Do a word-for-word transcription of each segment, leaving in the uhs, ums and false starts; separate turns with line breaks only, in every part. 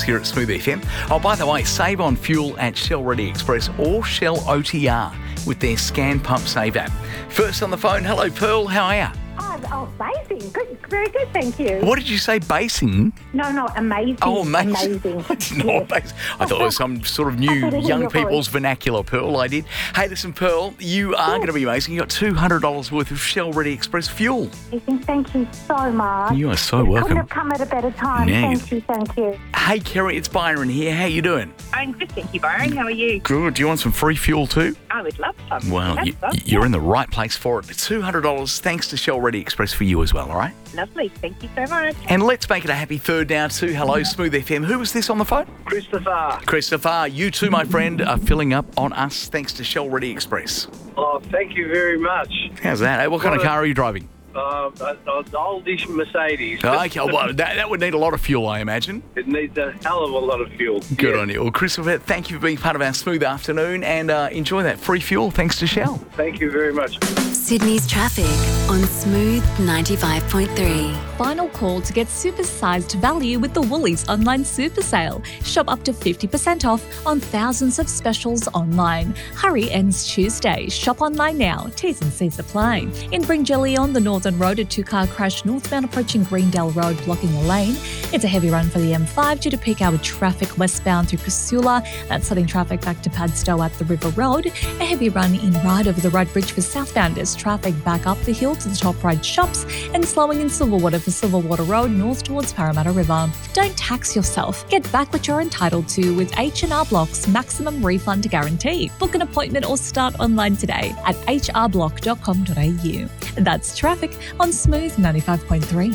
here at Smooth F M. Oh, by the way, save on fuel at Shell Ready Express or Shell O T R with their Scan Pump Save app. First on the phone, hello Pearl, how are you?
Oh, oh, basing. Good, very good, thank you.
What did you say, basing?
No, no, amazing.
Oh, amazing.
Amazing.
I didn't know amazing. I thought it was some sort of new young people's vernacular, Pearl. I did. Hey, listen, Pearl, you are going to be amazing. You got two hundred dollars worth of Shell Ready Express fuel.
Thank you so much.
You are so
It
welcome.
couldn't have come at a better time.
Yeah.
Thank you, thank you.
Hey, Kerry, it's Byron here. How you doing?
I'm good, thank you, Byron. How are you?
Good. Do you want some free fuel too?
I would love some.
Well,
Love
you,
some.
you're in the right place for it. two hundred dollars thanks to Shell Ready Express for you as well, all right?
Lovely, thank you so much.
And let's make it a happy third now to Hello Smooth F M. Who was this on the phone?
Christopher.
Christopher, you too, my friend, are filling up on us thanks to Shell Ready Express.
Oh, thank you very much.
How's that? Hey, what kind of
Well,
car are you driving?
Uh, an oldish Mercedes.
Okay, well, that, that would need a lot of fuel, I imagine.
It needs a hell of a lot of fuel.
Good
Yeah.
on you. Well, Christopher, thank you for being part of our smooth afternoon and uh, enjoy that free fuel thanks to Shell.
Thank you very much.
Sydney's traffic on Smooth ninety-five point three.
Final call to get supersized value with the Woolies online super sale. Shop up to fifty percent off on thousands of specials online. Hurry ends Tuesday. Shop online now. T's and C's apply. In Bringelly on the Northern Road, a two-car crash northbound approaching Greendale Road blocking a lane. It's a heavy run for the M five due to peak hour traffic westbound through Casula. That's setting traffic back to Padstow at the River Road. A heavy run in Ryde over the Ryde Bridge for southbounders. Traffic back up the hill to the Top Ryde shops and slowing in Silverwater for Silverwater Road north towards Parramatta River. Don't tax yourself. Get back what you're entitled to with H and R Block's maximum refund guarantee. Book an appointment or start online today at h r block dot com dot a u. That's traffic on Smooth ninety-five point three.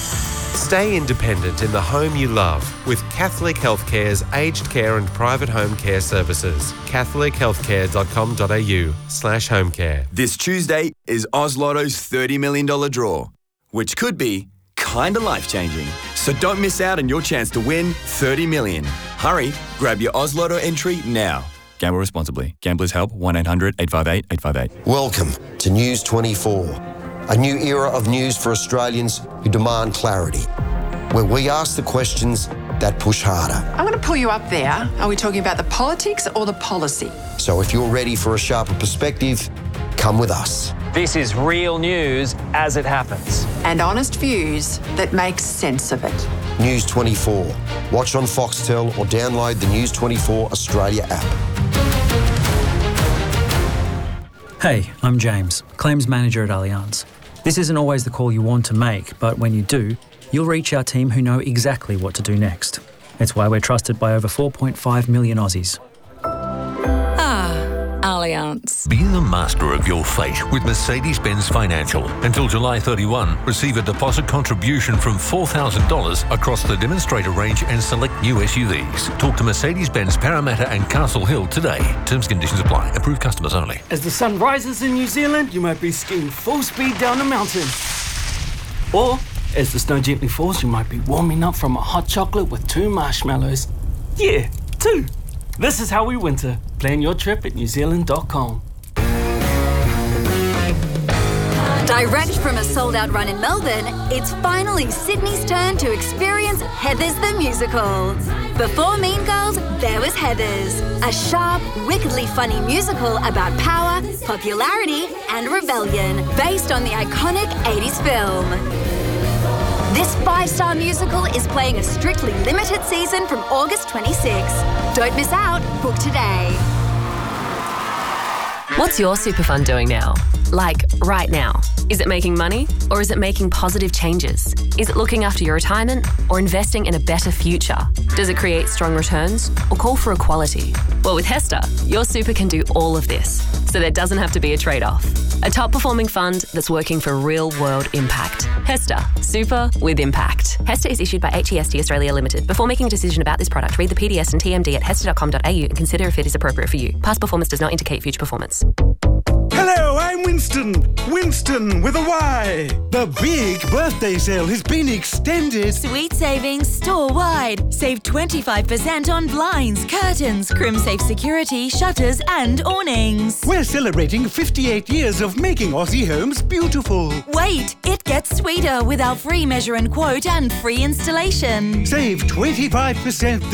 Stay independent in the home you love with Catholic Healthcare's aged care and private home care services. catholic healthcare dot com dot a u slash home care.
This Tuesday is Oz Lotto's thirty million dollars draw, which could be kinda life-changing. So don't miss out on your chance to win thirty million dollars. Hurry, grab your Oz Lotto entry now. Gamble responsibly. Gamblers help one eight hundred eight five eight eight five eight.
Welcome to News twenty-four, a new era of news for Australians who demand clarity, where we ask the questions that push harder.
I'm going to pull you up there. Are we talking about the politics or the policy?
So if you're ready for a sharper perspective, come with us.
This is real news as it happens.
And honest views that make sense of it.
News twenty-four. Watch on Foxtel or download the News twenty-four Australia app.
Hey, I'm James, Claims Manager at Allianz. This isn't always the call you want to make, but when you do, you'll reach our team who know exactly what to do next. It's why we're trusted by over four point five million Aussies.
Ah, Allianz.
Be the master of your fate with Mercedes-Benz Financial. Until July thirty-first, receive a deposit contribution from four thousand dollars across the demonstrator range and select new S U Vs. Talk to Mercedes-Benz Parramatta and Castle Hill today. Terms and conditions apply. Approved customers only.
As the sun rises in New Zealand, you might be skiing full speed down a mountain. Or, as the snow gently falls, you might be warming up from a hot chocolate with two marshmallows. Yeah, two. This is how we winter. Plan your trip at new zealand dot com.
Direct from a sold-out run in Melbourne, it's finally Sydney's turn to experience Heathers the Musical. Before Mean Girls, there was Heathers, a sharp, wickedly funny musical about power, popularity, and rebellion, based on the iconic eighties film. This five-star musical is playing a strictly limited season from August twenty-sixth. Don't miss out. Book today.
What's your super fund doing now? Like, right now? Is it making money or is it making positive changes? Is it looking after your retirement or investing in a better future? Does it create strong returns or call for equality? Well, with Hester, your super can do all of this, so there doesn't have to be a trade-off. A top-performing fund that's working for real-world impact. Hester, super with impact. Hester is issued by H E S T Australia Limited. Before making a decision about this product, read the P D S and T M D at hester dot com dot a u and consider if it is appropriate for you. Past performance does not indicate future performance.
Hello, I'm Winston. Winston with a Y. The big birthday sale has been extended.
Sweet savings store-wide. Save twenty-five percent on blinds, curtains, CrimSafe security, shutters and awnings.
We're celebrating fifty-eight years of making Aussie homes beautiful.
Wait, it gets sweeter with our free measure and quote and free installation.
Save twenty-five percent